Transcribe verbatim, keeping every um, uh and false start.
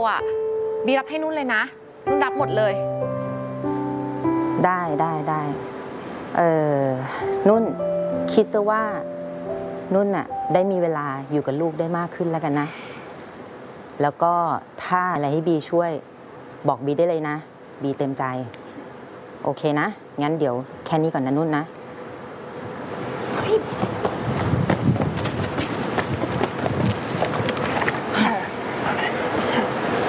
อ่ะบีรับให้นุ่นเลยนะนุ่นรับหมดเลยได้ได้ได้เออนุ่นคิดซะว่านุ่นน่ะได้มีเวลาอยู่กับลูกได้มากขึ้นแล้วกันนะแล้วก็ถ้าอะไรให้บีช่วยบอกบีได้เลยนะบีเต็มใจโอเคนะงั้นเดี๋ยวแค่นี้ก่อนนะนุ่นนะ